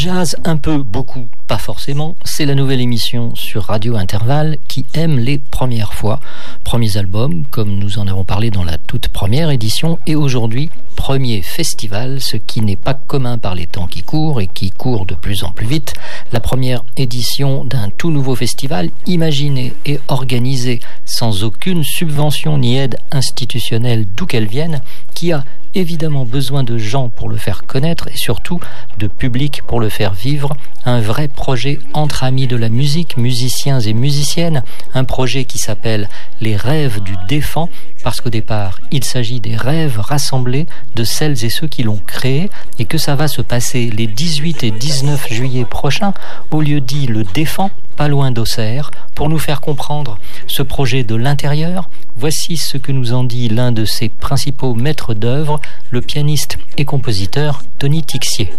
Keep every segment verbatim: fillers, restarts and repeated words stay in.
Jazz un peu, beaucoup, pas forcément, c'est la nouvelle émission sur Radio Intervalle qui aime les premières fois. Premiers albums, comme nous en avons parlé dans la toute première édition, et aujourd'hui, premier festival, ce qui n'est pas commun par les temps qui courent et qui courent de plus en plus vite. La première édition d'un tout nouveau festival imaginé et organisé sans aucune subvention ni aide institutionnelle d'où qu'elle vienne, qui a évidemment besoin de gens pour le faire connaître et surtout de public pour le faire vivre. Un vrai projet entre amis de la musique, musiciens et musiciennes. Un projet qui s'appelle Les Rêves du Défend, parce qu'au départ, il s'agit des rêves rassemblés de celles et ceux qui l'ont créé, et que ça va se passer les dix-huit et dix-neuf juillet prochains au lieu dit Le Défend, pas loin d'Auxerre. Pour nous faire comprendre ce projet de l'intérieur, voici ce que nous en dit l'un de ses principaux maîtres d'œuvre, le pianiste et compositeur Tony Tixier.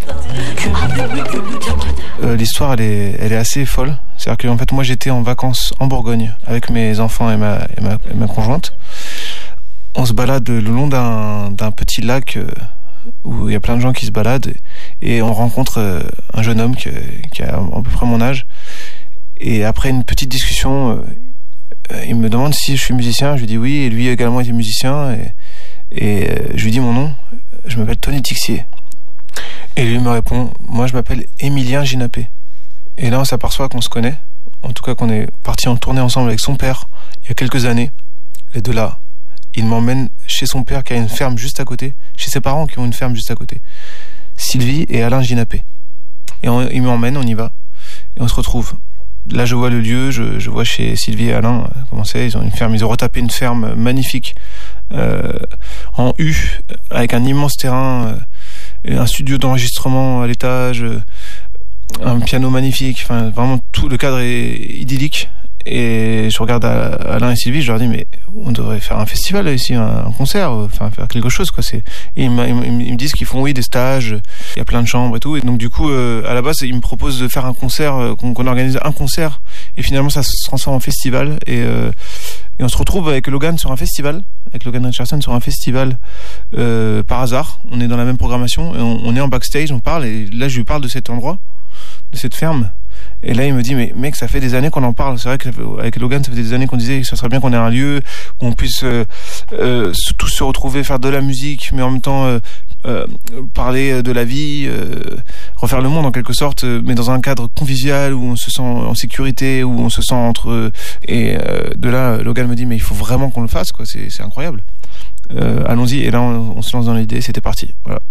Euh, l'histoire, elle est, elle est assez folle. C'est-à-dire que en fait, moi, j'étais en vacances en Bourgogne avec mes enfants et ma, et ma, et ma conjointe. On se balade le long d'un, d'un petit lac euh, où il y a plein de gens qui se baladent, et on rencontre euh, un jeune homme qui, qui a à peu près mon âge. Et après une petite discussion, euh, il me demande si je suis musicien. Je lui dis oui, et lui également était musicien. Et, et euh, je lui dis mon nom. Je m'appelle Tony Tixier. Et lui me répond, moi je m'appelle Émilien Ginapé. Et là on s'aperçoit qu'on se connaît. En tout cas qu'on est partis en tournée ensemble avec son père il y a quelques années. Et de là, il m'emmène chez son père qui a une ferme juste à côté, chez ses parents qui ont une ferme juste à côté. Sylvie et Alain Ginapé. Et on, il m'emmène, on y va. Et on se retrouve. Là, je vois le lieu, je, je vois chez Sylvie et Alain euh, comment c'est. Ils ont une ferme, ils ont retapé une ferme magnifique euh, en U, avec un immense terrain, euh, un studio d'enregistrement à l'étage, euh, un piano magnifique. Enfin, vraiment tout le cadre est idyllique. Et je regarde Alain et Sylvie, je leur dis mais on devrait faire un festival ici, un concert, enfin faire quelque chose quoi. C'est, et ils, ils, ils me disent qu'ils font oui des stages, il y a plein de chambres et tout. Et donc du coup euh, à la base ils me proposent de faire un concert, euh, qu'on, qu'on organise un concert. Et finalement ça se transforme en festival. Et, euh, et on se retrouve avec Logan sur un festival, avec Logan Richardson sur un festival euh, par hasard. On est dans la même programmation, et on, on est en backstage, on parle. Et là je lui parle de cet endroit, de cette ferme. Et là, il me dit, mais mec, ça fait des années qu'on en parle. C'est vrai qu'avec Logan, ça fait des années qu'on disait que ça serait bien qu'on ait un lieu où on puisse euh, euh, tous se retrouver, faire de la musique, mais en même temps euh, euh, parler de la vie, euh, refaire le monde en quelque sorte, mais dans un cadre convivial où on se sent en sécurité, où on se sent entre eux. Et euh, de là, Logan me dit, mais il faut vraiment qu'on le fasse, quoi. C'est, c'est incroyable. Euh, allons-y. Et là, on, on se lance dans l'idée. C'était parti. Voilà.